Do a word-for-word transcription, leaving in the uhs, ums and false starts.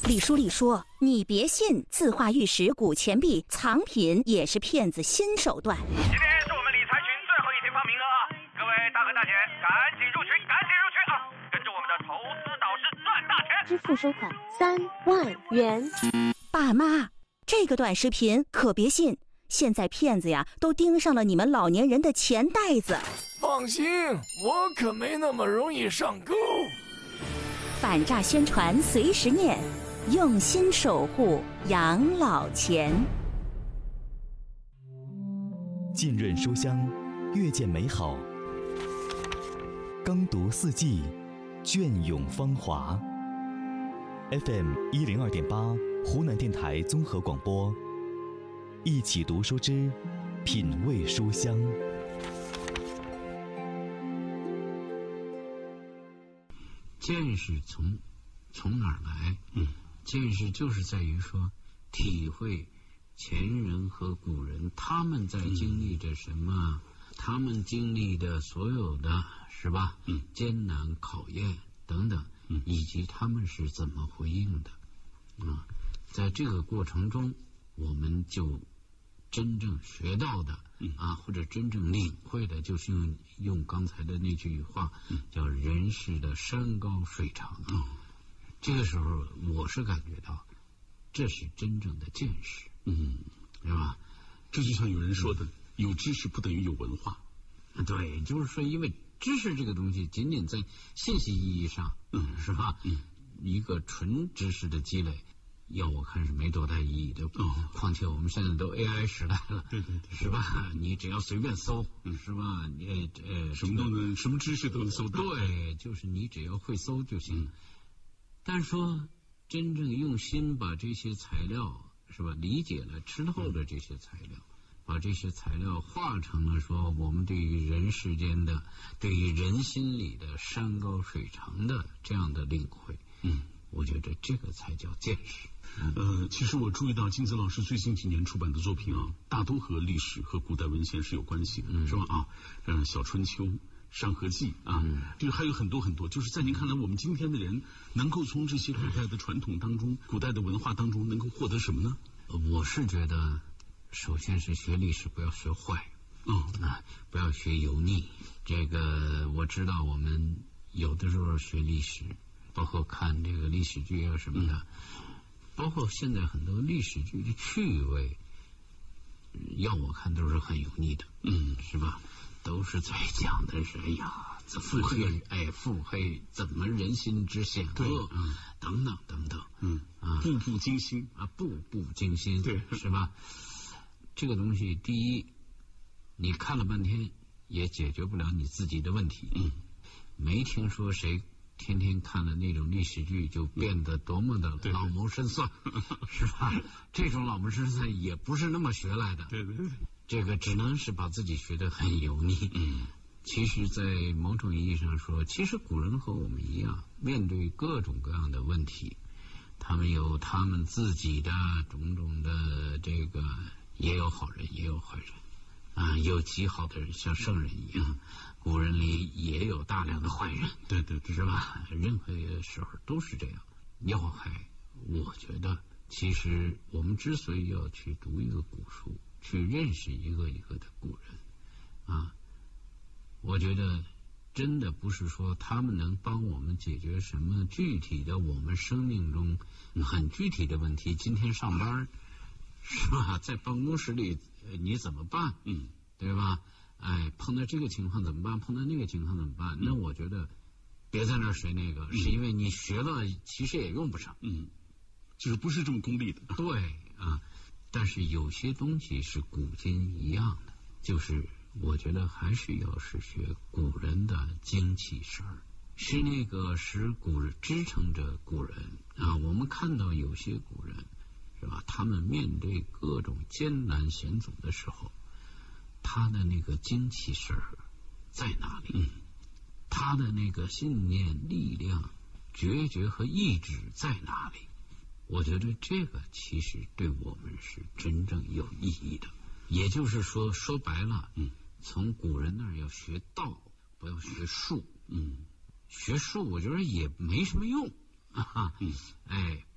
李叔，李叔，你别信，字画玉石、古钱币、藏品也是骗子新手段。 今天是我们理财群最后一天发名额啊！各位大哥大姐，赶紧入群，赶紧入群啊！跟着我们的投资导师赚大钱。 支付收款三万元。 爸妈，这个短视频可别信，现在骗子呀都盯上了你们老年人的钱袋子。 放心，我可没那么容易上钩。 反诈宣传随时念，用心守护养老钱。 浸润书香，阅见美好；耕读四季，隽永芳华。F M 一零二点八，湖南电台综合广播。一起读书之品味书香。 见识从从哪儿来？嗯，见识就是在于说，体会前人和古人他们在经历着什么，嗯、他们经历的所有的是吧？嗯，艰难考验等等，嗯，以及他们是怎么回应的啊？在这个过程中，我们就真正学到的、嗯、啊，或者真正领会的，就是用用刚才的那句话，嗯、叫人世的山高水长啊。嗯、这个时候，我是感觉到，这是真正的见识，嗯，是吧？ 这就像有人说的，嗯、有知识不等于有文化。 对，就是说，因为知识这个东西，仅仅在信息意义上，嗯，是吧？嗯，一个纯知识的积累。要我看是没多大意义的，哦、况且我们现在都 A I 时代了， 对对对， 是吧？你只要随便搜，嗯、是吧？你呃， 什么都能，什么知识都能搜到。 对，就是你只要会搜就行。嗯、但是说真正用心把这些材料是吧，理解了、吃透了这些材料，嗯、把这些材料化成了说我们对于人世间的、对于人心里的山高水长的这样的领会，嗯。我觉得这个才叫见识。 呃，其实我注意到金泽老师最近几年出版的作品啊，大都和历史和古代文献是有关系的，嗯、是吧？啊，嗯，小春秋、山河记啊，嗯、这个还有很多很多。就是在您看来，我们今天的人能够从这些古代的传统当中、古代的文化当中，能够获得什么呢？ 我是觉得，首先是学历史不要学坏，嗯啊，不要学油腻。这个我知道，我们有的时候学历史。包括看这个历史剧啊什么的，嗯、包括现在很多历史剧的趣味，要我看都是很油腻的，嗯，是吧？都是在讲的是，哎呀，这腹黑，哎，腹黑，怎么人心之险恶，嗯、等等等等， 嗯啊，步步惊心啊，步步惊心， 对， 是吧？这个东西，第一，你看了半天也解决不了你自己的问题，嗯，没听说谁。天天看了那种历史剧，就变得多么的老谋深算，嗯、是吧？这种老谋深算也不是那么学来的， 对对对， 这个只能是把自己学得很油腻。嗯，其实，在某种意义上说，其实古人和我们一样，面对各种各样的问题，他们有他们自己的种种的这个，也有好人，也有坏人。啊、嗯，有极好的人，像圣人一样，古人里也有大量的坏人， 对对对， 是吧？任何时候都是这样。要害，我觉得其实我们之所以要去读一个古书，去认识一个一个的古人啊，我觉得真的不是说他们能帮我们解决什么具体的我们生命中很具体的问题。今天上班是吧，在办公室里你怎么办？嗯，对吧？哎，碰到这个情况怎么办？碰到那个情况怎么办？嗯、那我觉得别在那学那个，嗯、是因为你学了其实也用不上。 嗯，就是不是这么功利的。 对啊，但是有些东西是古今一样的，就是我觉得还是要是学古人的精气神儿，是那个使古人支撑着古人啊。我们看到有些古人。是吧？他们面对各种艰难险阻的时候，他的那个精气神儿在哪里？嗯，他的那个信念、力量、决绝和意志在哪里？我觉得这个其实对我们是真正有意义的。也就是说，说白了，嗯，从古人那儿要学道，不要学术。嗯，学术我觉得也没什么用啊。嗯，哎。